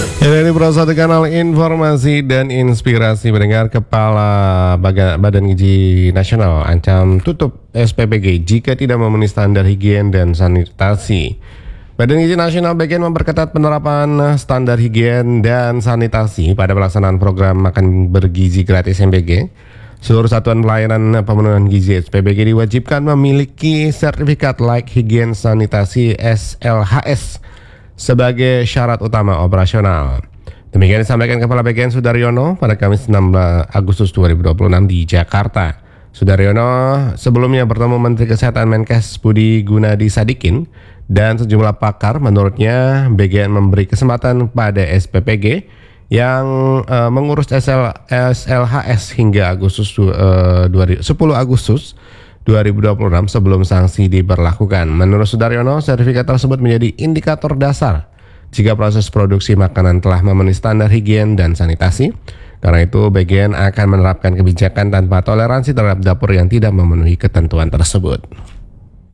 Ini satu kanal informasi dan inspirasi mendengar Kepala Badan Gizi Nasional ancam tutup SPBG jika tidak memenuhi standar higien dan sanitasi. Badan Gizi Nasional bagian memperketat penerapan standar higien dan sanitasi pada pelaksanaan program makan bergizi gratis MBG. Seluruh satuan pelayanan pemenuhan gizi SPBG diwajibkan memiliki sertifikat layak higien sanitasi SLHS sebagai syarat utama operasional. Demikian disampaikan Kepala Bagian Sudaryono pada Kamis 16 Agustus 2026 di Jakarta. Sudaryono sebelumnya bertemu Menteri Kesehatan Menkes Budi Gunadi Sadikin dan sejumlah pakar. Menurutnya BGN memberi kesempatan pada SPPG yang mengurus SLHS hingga 10 Agustus 2026 sebelum sanksi diberlakukan. Menurut Sudaryono, sertifikat tersebut menjadi indikator dasar jika proses produksi makanan telah memenuhi standar higien dan sanitasi. Karena itu, BGN akan menerapkan kebijakan tanpa toleransi terhadap dapur yang tidak memenuhi ketentuan tersebut.